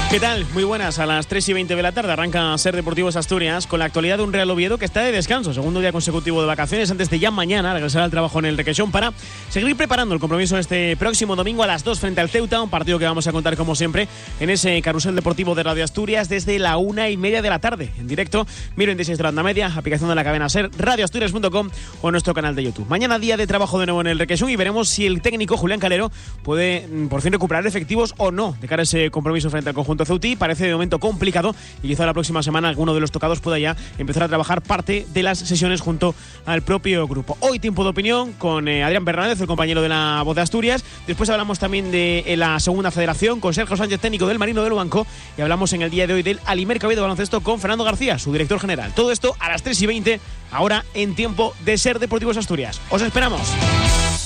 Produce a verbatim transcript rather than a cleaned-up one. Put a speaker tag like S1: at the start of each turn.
S1: ¿Qué tal? Muy buenas. A las tres y veinte de la tarde arranca Ser Deportivos Asturias con la actualidad de un Real Oviedo que está de descanso, segundo día consecutivo de vacaciones, antes de ya mañana regresar al trabajo en el Requesón para seguir preparando el compromiso este próximo domingo a las dos frente al Ceuta, un partido que vamos a contar como siempre en ese carrusel deportivo de Radio Asturias desde la una y media de la tarde, en directo, mil veintiséis de la onda media, aplicación de la cadena Ser, radio asturias punto com o nuestro canal de YouTube. Mañana día de trabajo de nuevo en el Requesón y veremos si el técnico Julián Calero puede por fin recuperar efectivos o no de cara a ese compromiso frente al conjunto ceutí. Parece de momento complicado y quizá la próxima semana alguno de los tocados pueda ya empezar a trabajar parte de las sesiones junto al propio grupo. Hoy tiempo de opinión con eh, Adrián Bernández, el compañero de la Voz de Asturias. Después hablamos también de eh, la segunda federación con Sergio Sánchez, técnico del Marino del Banco, y hablamos en el día de hoy del Alimer Cabello de baloncesto con Fernando García, su director general. Todo esto a las tres y veinte, ahora en tiempo de Ser Deportivos Asturias. Os esperamos.